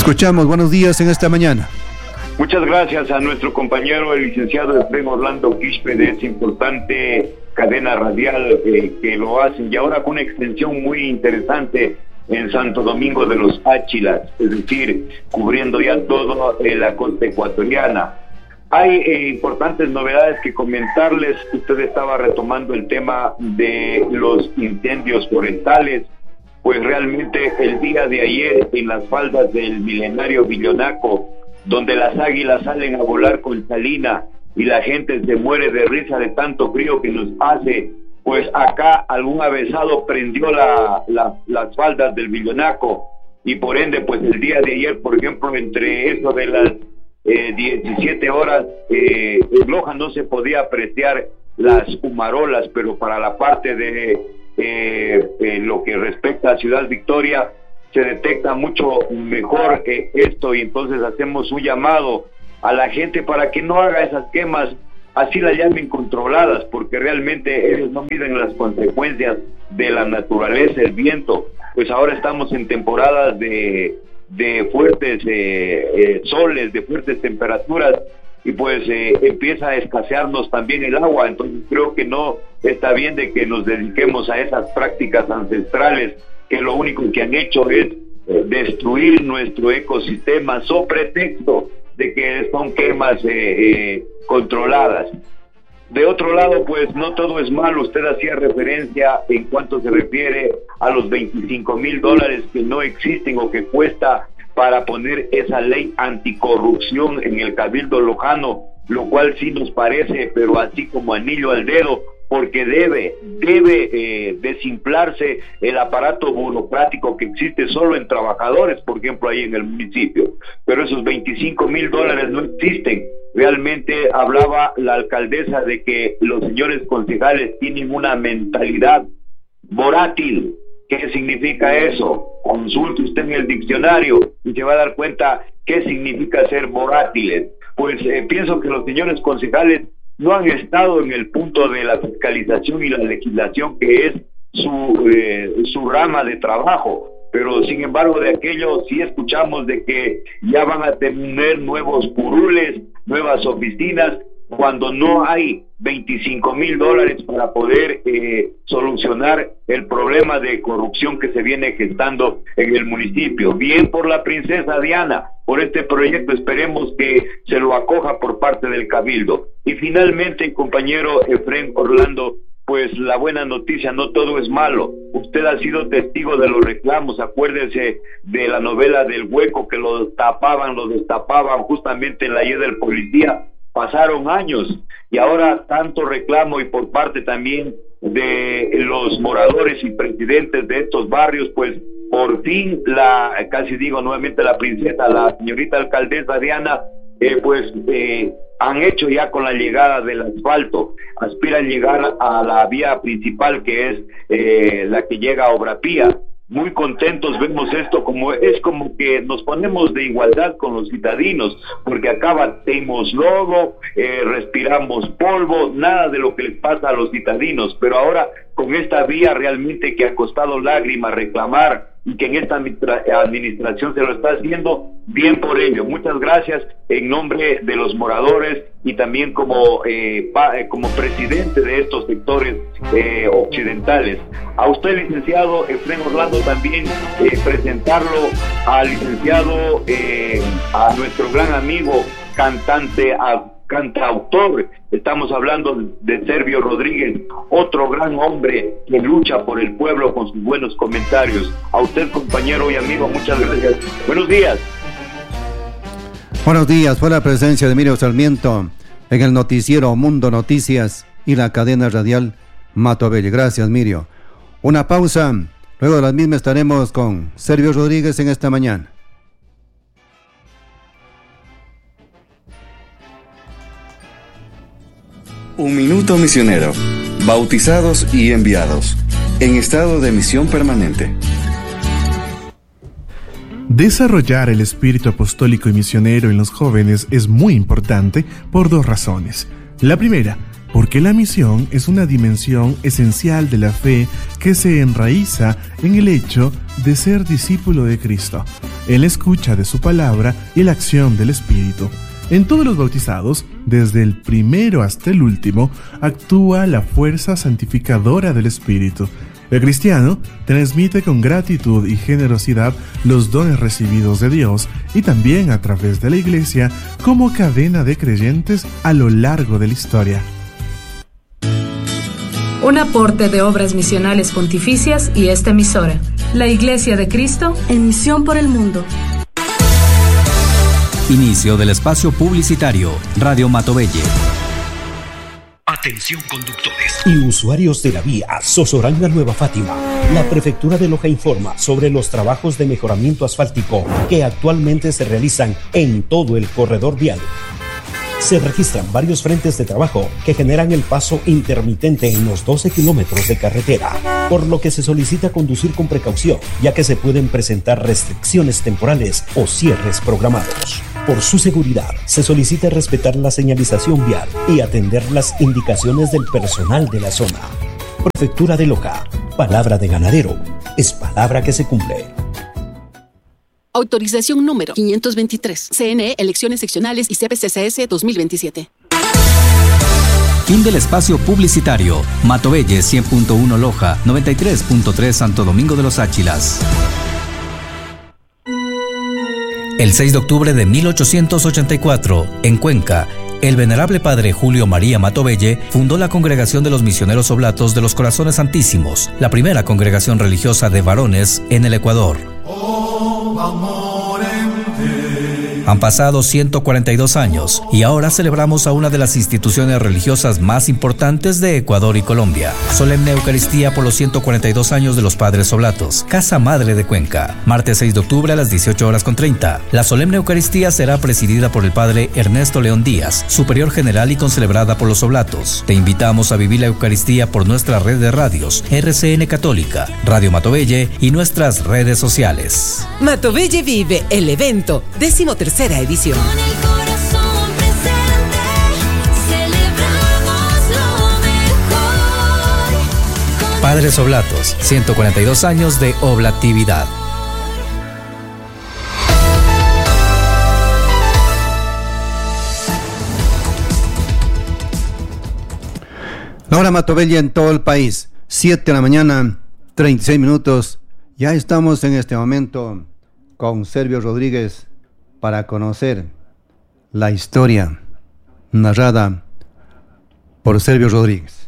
escuchamos. Buenos días en esta mañana. Muchas gracias a nuestro compañero, el licenciado Efraín Orlando Quispe, de esa importante cadena radial que lo hacen, y ahora con una extensión muy interesante en Santo Domingo de los Áchilas, es decir, cubriendo ya toda la costa ecuatoriana. Hay importantes novedades que comentarles. Usted estaba retomando el tema de los incendios forestales. Pues realmente el día de ayer, en las faldas del milenario Villonaco, donde las águilas salen a volar con salina y la gente se muere de risa de tanto frío que nos hace, pues acá algún avesado prendió las faldas del Villonaco, y por ende, pues el día de ayer, por ejemplo, entre eso de las 17 horas, en Loja no se podía apreciar las humarolas, pero para la parte de lo que respecta a Ciudad Victoria, se detecta mucho mejor esto, y entonces hacemos un llamado a la gente para que no haga esas quemas, así las llamen controladas, porque realmente ellos no miden las consecuencias de la naturaleza, el viento. Pues ahora estamos en temporadas de fuertes soles, de fuertes temperaturas, y pues empieza a escasearnos también el agua. Entonces creo que no está bien de que nos dediquemos a esas prácticas ancestrales que lo único que han hecho es destruir nuestro ecosistema, so pretexto de que son quemas controladas. De otro lado, pues no todo es malo. Usted hacía referencia en cuanto se refiere a los $25,000 que no existen o que cuesta para poner esa ley anticorrupción en el Cabildo Lojano, lo cual sí nos parece, pero así como anillo al dedo, porque debe desinflarse el aparato burocrático que existe solo en trabajadores, por ejemplo, ahí en el municipio. Pero esos $25,000 no existen. Realmente hablaba la alcaldesa de que los señores concejales tienen una mentalidad volátil. ¿Qué significa eso? Consulte usted en el diccionario y se va a dar cuenta qué significa ser volátiles. Pues pienso que los señores concejales no han estado en el punto de la fiscalización y la legislación, que es su rama de trabajo, pero sin embargo de aquello sí escuchamos de que ya van a tener nuevos curules, nuevas oficinas, cuando no hay $25,000 para poder solucionar el problema de corrupción que se viene gestando en el municipio. Bien por la princesa Diana, por este proyecto, esperemos que se lo acoja por parte del Cabildo. Y finalmente, compañero Efraín Orlando, pues la buena noticia, no todo es malo. Usted ha sido testigo de los reclamos, acuérdese de la novela del Hueco, que lo tapaban, lo destapaban justamente en la ley del policía. Pasaron años y ahora tanto reclamo, y por parte también de los moradores y presidentes de estos barrios, pues por fin casi digo nuevamente la princesa, la señorita alcaldesa Diana, han hecho ya con la llegada del asfalto, aspiran llegar a la vía principal, que es la que llega a Obra Pía. Muy contentos vemos esto, como que nos ponemos de igualdad con los citadinos, porque acá batemos lodo, respiramos polvo, nada de lo que les pasa a los citadinos, pero ahora con esta vía realmente que ha costado lágrimas reclamar, y que en esta administración se lo está haciendo, bien por ello. Muchas gracias en nombre de los moradores y también como presidente de estos sectores occidentales. A usted, licenciado Efraín Orlando, también presentarlo al licenciado, a nuestro gran amigo, cantautor. Estamos hablando de Servio Rodríguez, otro gran hombre que lucha por el pueblo con sus buenos comentarios. A usted, compañero y amigo, muchas gracias. Buenos días. Buenos días. Fue la presencia de Mirio Sarmiento en el noticiero Mundo Noticias y la cadena radial Mato Abelle. Gracias, Mirio. Una pausa. Luego de las mismas estaremos con Servio Rodríguez en esta mañana. Un minuto misionero. Bautizados y enviados. En estado de misión permanente. Desarrollar el espíritu apostólico y misionero en los jóvenes es muy importante por dos razones. La primera, porque la misión es una dimensión esencial de la fe que se enraiza en el hecho de ser discípulo de Cristo. en la escucha de su palabra y la acción del Espíritu. En todos los bautizados, desde el primero hasta el último, actúa la fuerza santificadora del Espíritu. El cristiano transmite con gratitud y generosidad los dones recibidos de Dios y también a través de la Iglesia como cadena de creyentes a lo largo de la historia. Un aporte de Obras Misionales Pontificias y esta emisora, la Iglesia de Cristo, en misión por el mundo. Inicio del espacio publicitario, Radio Matovelle. Atención conductores y usuarios de la vía Sosoranga Nueva Fátima. La Prefectura de Loja informa sobre los trabajos de mejoramiento asfáltico que actualmente se realizan en todo el corredor vial. Se registran varios frentes de trabajo que generan el paso intermitente en los 12 kilómetros de carretera, por lo que se solicita conducir con precaución, ya que se pueden presentar restricciones temporales o cierres programados. Por su seguridad, se solicita respetar la señalización vial y atender las indicaciones del personal de la zona. Prefectura de Loja, palabra de ganadero, es palabra que se cumple. Autorización número 523. CNE, Elecciones Seccionales y CPCCS 2027. Fin del espacio publicitario. Matovelle 100.1 Loja, 93.3 Santo Domingo de los Áchilas. El 6 de octubre de 1884, en Cuenca, el venerable padre Julio María Matovelle fundó la Congregación de los Misioneros Oblatos de los Corazones Santísimos, la primera congregación religiosa de varones en el Ecuador. Han pasado 142 años y ahora celebramos a una de las instituciones religiosas más importantes de Ecuador y Colombia. Solemne Eucaristía por los 142 años de los Padres Oblatos, Casa Madre de Cuenca, martes 6 de octubre a las 18:30. La solemne Eucaristía será presidida por el Padre Ernesto León Díaz, Superior General y concelebrada por los Oblatos. Te invitamos a vivir la Eucaristía por nuestra red de radios, RCN Católica, Radio Matovelle y nuestras redes sociales. Matovelle Vive, el evento, 13ª edición. Con el corazón presente, celebramos lo mejor. Padres Oblatos, 142 años de oblatividad. La hora Matovelle en todo el país, 7 de la mañana, 36 minutos. Ya estamos en este momento con Servio Rodríguez para conocer la historia narrada por Servio Rodríguez.